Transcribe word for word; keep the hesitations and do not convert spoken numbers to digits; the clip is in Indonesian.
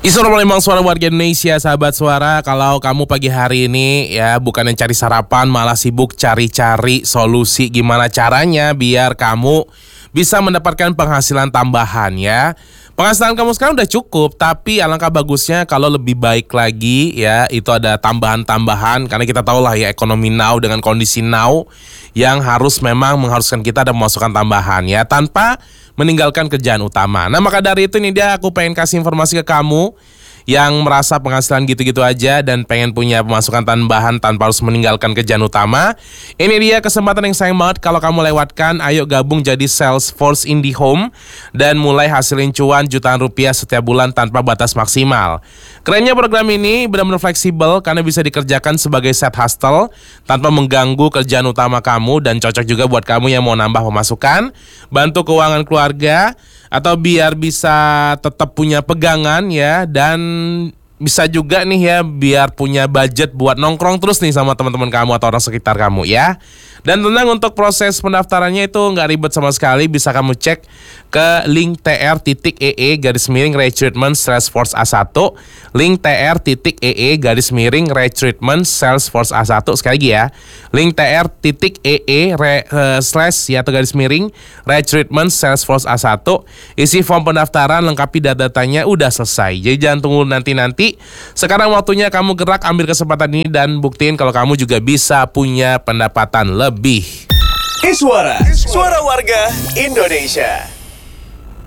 Isra memang suara warga Indonesia, sahabat suara. Kalau kamu pagi hari ini ya bukan yang cari sarapan, malah sibuk cari-cari solusi gimana caranya biar kamu bisa mendapatkan penghasilan tambahan ya. Penghasilan kamu sekarang udah cukup, tapi alangkah bagusnya kalau lebih baik lagi ya, itu ada tambahan-tambahan. Karena kita tahu lah ya, ekonomi now dengan kondisi now yang harus memang mengharuskan kita ada pemasukan tambahan ya, tanpa meninggalkan kerjaan utama. Nah maka dari itu nih dia aku pengen kasih informasi ke kamu yang merasa penghasilan gitu-gitu aja dan pengen punya pemasukan tambahan tanpa harus meninggalkan kerjaan utama. Ini dia kesempatan yang sayang banget kalau kamu lewatkan. Ayo gabung jadi Salesforce IndiHome dan mulai hasilin cuan jutaan rupiah setiap bulan tanpa batas maksimal. Kerennya program ini benar-benar fleksibel karena bisa dikerjakan sebagai side hustle tanpa mengganggu kerjaan utama kamu, dan cocok juga buat kamu yang mau nambah pemasukan, bantu keuangan keluarga, atau biar bisa tetap punya pegangan ya, dan bisa juga nih ya biar punya budget buat nongkrong terus nih sama teman-teman kamu atau orang sekitar kamu ya. Dan tenang, untuk proses pendaftarannya itu nggak ribet sama sekali. Bisa kamu cek ke link tr.ee garis miring recruitment Salesforce A satu, link tr.ee garis miring recruitment Salesforce A satu. Sekali lagi ya, link tr.ee re, uh, slash ya atau garis miring recruitment Salesforce A satu. Isi form pendaftaran, lengkapi data-datanya, udah selesai. Jadi jangan tunggu nanti-nanti. Sekarang waktunya kamu gerak, ambil kesempatan ini dan buktiin kalau kamu juga bisa punya pendapatan lebih. Iswara, suara warga Indonesia.